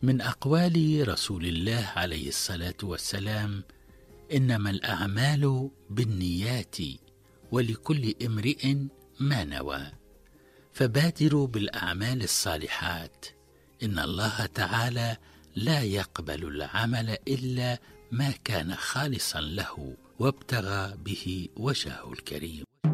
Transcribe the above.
من أقوال رسول الله عليه الصلاة والسلام: إنما الأعمال بالنيات ولكل امرئ ما نوى. فبادروا بالأعمال الصالحات، إن الله تعالى لا يقبل العمل إلا ما كان خالصا له وابتغى به وجهه الكريم.